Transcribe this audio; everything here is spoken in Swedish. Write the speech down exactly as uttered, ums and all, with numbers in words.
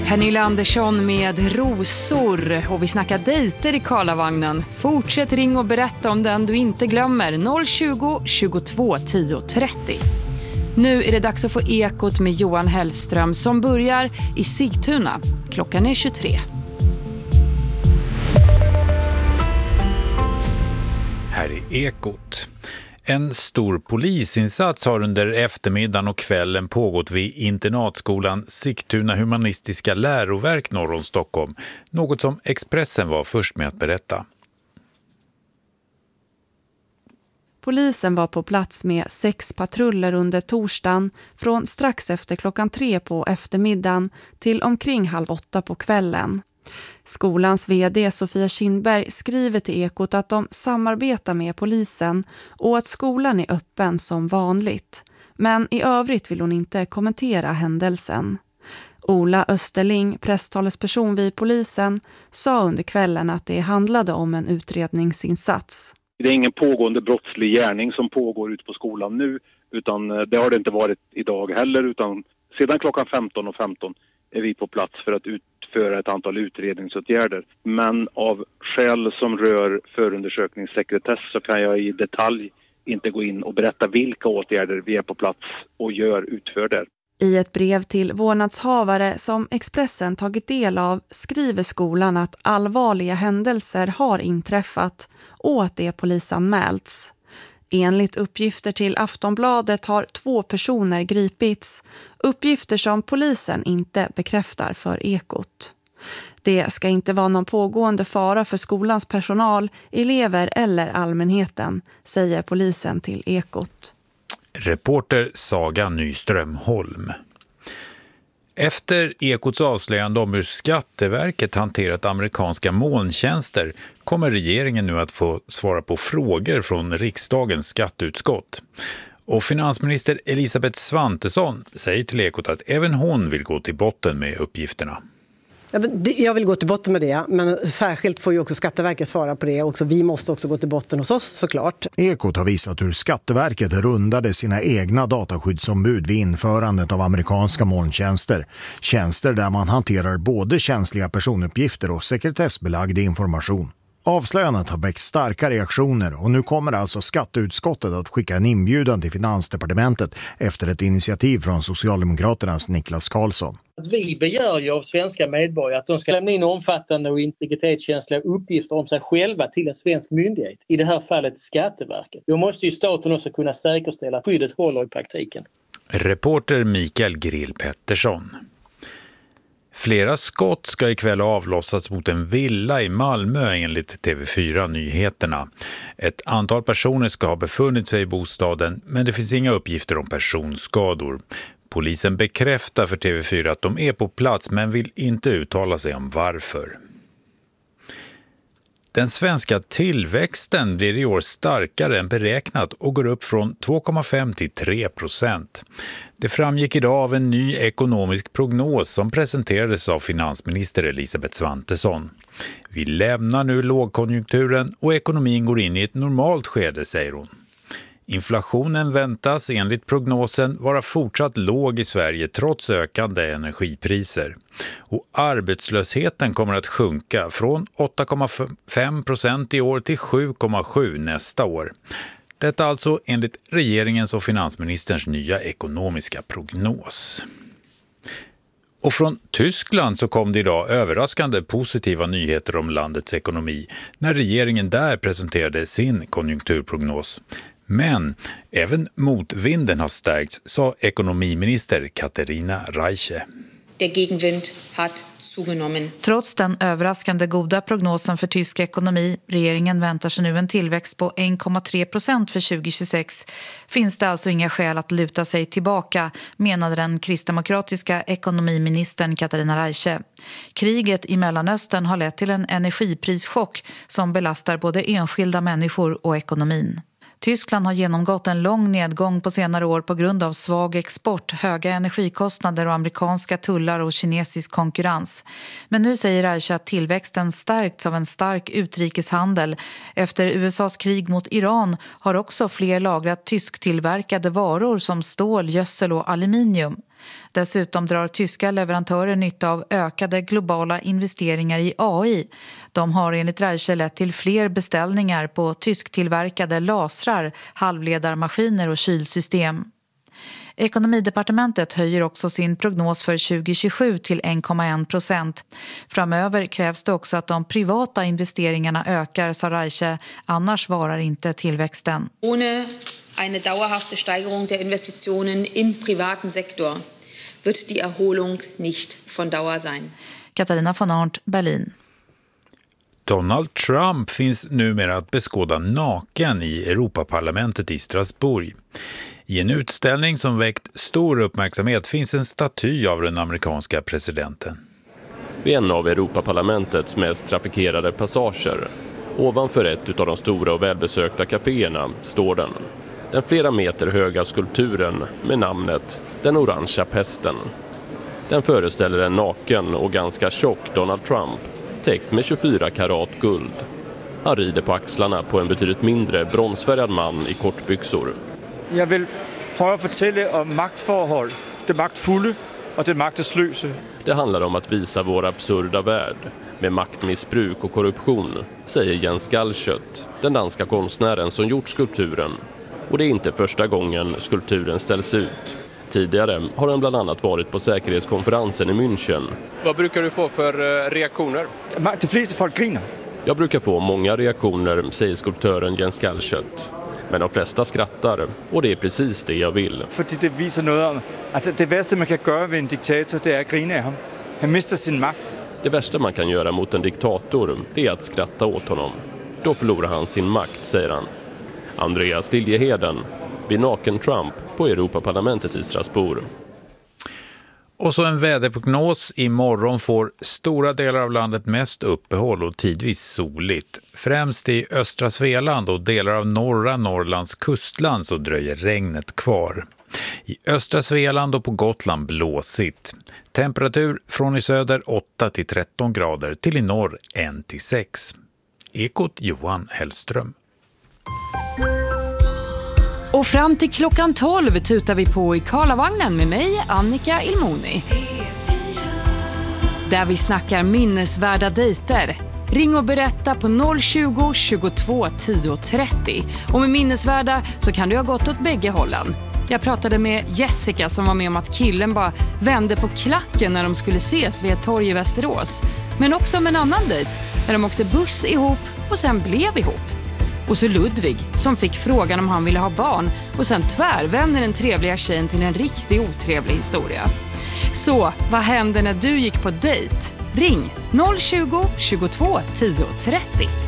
Pernilla Andersson med Rosor och vi snackar dejter i Karlavagnen. Fortsätt ring och berätta om den du inte glömmer. noll tjugo, tjugotvå, tio, trettio. Nu är det dags att få Ekot med Johan Hellström som börjar i Sigtuna. Klockan är tjugotre. Här är Ekot. En stor polisinsats har under eftermiddagen och kvällen pågått vid internatskolan Sigtuna humanistiska läroverk norr om Stockholm. Något som Expressen var först med att berätta. Polisen var på plats med sex patruller under torsdagen från strax efter klockan tre på eftermiddagen till omkring halv åtta på kvällen. Skolans vd Sofia Kindberg skriver till Ekot att de samarbetar med polisen och att skolan är öppen som vanligt. Men i övrigt vill hon inte kommentera händelsen. Ola Österling, presstalesperson vid polisen, sa under kvällen att det handlade om en utredningsinsats. Det är ingen pågående brottslig gärning som pågår ute på skolan nu, utan det har det inte varit idag heller, utan sedan klockan femton och femton är vi på plats för att utföra ett antal utredningsåtgärder. Men av skäl som rör förundersökningssekretess så kan jag i detalj inte gå in och berätta vilka åtgärder vi är på plats och gör utför där. I ett brev till vårdnadshavare som Expressen tagit del av skriver skolan att allvarliga händelser har inträffat och att det polisanmälts. Enligt uppgifter till Aftonbladet har två personer gripits, uppgifter som polisen inte bekräftar för Ekot. Det ska inte vara någon pågående fara för skolans personal, elever eller allmänheten, säger polisen till Ekot. Reporter Saga Nyström Holm. Efter Ekots avslöjande om hur Skatteverket hanterat amerikanska molntjänster kommer regeringen nu att få svara på frågor från riksdagens skatteutskott. Och finansminister Elisabeth Svantesson säger till Ekot att även hon vill gå till botten med uppgifterna. Jag vill gå till botten med det, men särskilt får ju också Skatteverket svara på det. Också vi måste också gå till botten hos oss såklart. Ekot har visat hur Skatteverket rundade sina egna dataskyddsombud vid införandet av amerikanska molntjänster. Tjänster där man hanterar både känsliga personuppgifter och sekretessbelagd information. Avslöjandet har väckt starka reaktioner och nu kommer alltså skatteutskottet att skicka en inbjudan till Finansdepartementet efter ett initiativ från Socialdemokraternas Niklas Karlsson. Vi begär ju av svenska medborgare att de ska lämna in omfattande och integritetskänsliga uppgifter om sig själva till en svensk myndighet. I det här fallet Skatteverket. Då måste ju staten också kunna säkerställa att skyddet håller i praktiken. Reporter Mikael Grill Pettersson. Flera skott ska ikväll avlossas mot en villa i Malmö enligt T V fyra Nyheterna. Ett antal personer ska ha befunnit sig i bostaden, men det finns inga uppgifter om personskador. Polisen bekräftar för T V fyra att de är på plats men vill inte uttala sig om varför. Den svenska tillväxten blir i år starkare än beräknat och går upp från två komma fem till tre procent. Det framgick idag av en ny ekonomisk prognos som presenterades av finansminister Elisabeth Svantesson. Vi lämnar nu lågkonjunkturen och ekonomin går in i ett normalt skede, säger hon. Inflationen väntas enligt prognosen vara fortsatt låg i Sverige trots ökande energipriser. Och arbetslösheten kommer att sjunka från åtta komma fem procent i år till sju komma sju nästa år. Detta alltså enligt regeringens och finansministerns nya ekonomiska prognos. Och från Tyskland så kom det idag överraskande positiva nyheter om landets ekonomi när regeringen där presenterade sin konjunkturprognos. Men även motvinden har stärkts, sa ekonomiminister Katarina Reiche. Der Gegenwind hat zugenommen. Trots den överraskande goda prognosen för tysk ekonomi, regeringen väntar sig nu en tillväxt på en komma tre procent för tjugo tjugosex, finns det alltså inga skäl att luta sig tillbaka, menade den kristdemokratiska ekonomiministern Katarina Reiche. Kriget i Mellanöstern har lett till en energiprischock som belastar både enskilda människor och ekonomin. Tyskland har genomgått en lång nedgång på senare år på grund av svag export, höga energikostnader och amerikanska tullar och kinesisk konkurrens. Men nu säger Reiche att tillväxten stärkts av en stark utrikeshandel. Efter U S A:s krig mot Iran har också fler lagrat tysktillverkade varor som stål, gödsel och aluminium. Dessutom drar tyska leverantörer nytta av ökade globala investeringar i A I. De har enligt Reiche lett till fler beställningar på tysktillverkade lasrar, halvledarmaskiner och kylsystem. Ekonomidepartementet höjer också sin prognos för tjugo tjugosju till en komma en procent. Framöver krävs det också att de privata investeringarna ökar, sa Reiche, annars varar inte tillväxten. Ohne eine dauerhafte Steigerung der Investitionen im privaten Sektor wird die Erholung nicht von Dauer sein. Katarina von Arndt, Berlin. Donald Trump finns numera att beskåda naken i Europaparlamentet i Strasbourg. I en utställning som väckt stor uppmärksamhet finns en staty av den amerikanska presidenten. Vid en av Europaparlamentets mest trafikerade passager, ovanför ett av de stora och välbesökta kaféerna, står den. Den flera meter höga skulpturen med namnet Den orangea pesten. Den föreställer en naken och ganska tjock Donald Trump, täckt med tjugofyra karat guld. Han rider på axlarna på en betydligt mindre bronsfärgad man i kortbyxor. Jag vill pröva fortälla om maktförhåll, det maktfulla och det makteslösa. Det handlar om att visa vår absurda värld med maktmissbruk och korruption, säger Jens Galschiøt, den danska konstnären som gjort skulpturen. Och det är inte första gången skulpturen ställs ut. Tidigare har den bland annat varit på säkerhetskonferensen i München. Vad brukar du få för reaktioner? De flesta folk griner. Jag brukar få många reaktioner, säger skulptören Jens Galschiøt. Men de flesta skrattar, och det är precis det jag vill. För det visar något om, alltså det värsta man kan göra vid en diktator, det är att grina av honom. Han mister sin makt. Det värsta man kan göra mot en diktator är att skratta åt honom. Då förlorar han sin makt, säger han. Andreas Liljeheden vid naken Trump på Europaparlamentet i Strasbourg. Och så en väderprognos. Imorgon får stora delar av landet mest uppehåll och tidvis soligt. Främst i östra Svealand och delar av norra Norrlands kustland så dröjer regnet kvar. I östra Svealand och på Gotland blåsigt. Temperatur från i söder åtta till tretton grader till i norr ett till sex. Ekot Johan Hellström. Och fram till klockan tolv tutar vi på i Karlavagnen med mig, Annika Ilmoni. Där vi snackar minnesvärda dejter. Ring och berätta på noll tjugo, tjugotvå, tio, trettio. Och med minnesvärda så kan du ha gått åt bägge hållen. Jag pratade med Jessica som var med om att killen bara vände på klacken när de skulle ses vid ett torg i Västerås. Men också om en annan dejt där de åkte buss ihop och sen blev ihop. Och så Ludvig som fick frågan om han ville ha barn och sen tvärvände den trevliga tjejen till en riktigt otrevlig historia. Så, vad hände när du gick på dejt? Ring noll tjugo, tjugotvå, tio, trettio.